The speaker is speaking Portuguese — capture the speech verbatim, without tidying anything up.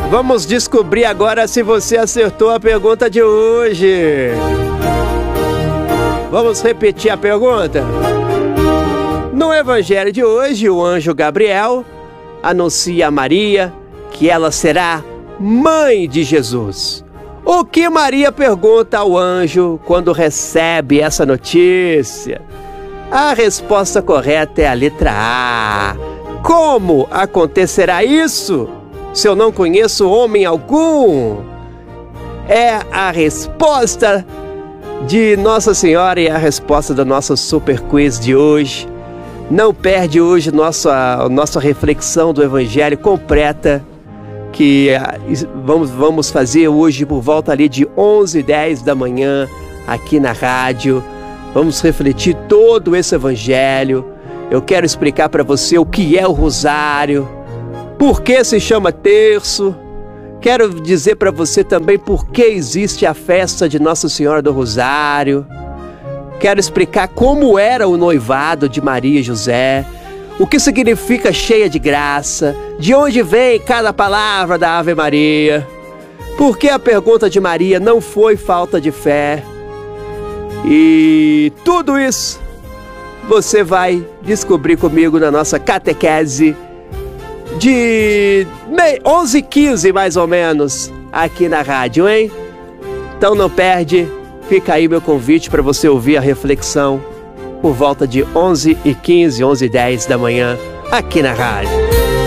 Vamos descobrir agora se você acertou a pergunta de hoje. Vamos repetir a pergunta? No evangelho de hoje, o anjo Gabriel anuncia a Maria que ela será mãe de Jesus. O que Maria pergunta ao anjo quando recebe essa notícia? A resposta correta é a letra A. Como acontecerá isso, se eu não conheço homem algum? É a resposta de Nossa Senhora e a resposta do nosso super quiz de hoje. Não perde hoje nossa, nossa reflexão do Evangelho completa, que vamos, vamos fazer hoje por volta ali de onze e dez da manhã, aqui na rádio. Vamos refletir todo esse Evangelho. Eu quero explicar para você o que é o Rosário, por que se chama terço. Quero dizer para você também por que existe a festa de Nossa Senhora do Rosário. Quero explicar como era o noivado de Maria e José, o que significa cheia de graça, de onde vem cada palavra da Ave Maria, por que a pergunta de Maria não foi falta de fé. E tudo isso você vai descobrir comigo na nossa catequese de onze e quinze mais ou menos, aqui na rádio, hein? Então não perde, fica aí meu convite para você ouvir a reflexão por volta de onze e quinze, onze e dez da manhã, aqui na rádio.